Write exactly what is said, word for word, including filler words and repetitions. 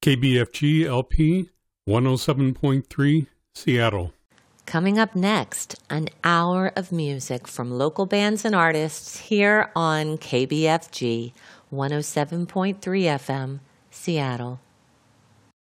K B F G L P one oh seven point three, Seattle. Coming up next, an hour of music from local bands and artists here on K B F G one oh seven point three F M, Seattle.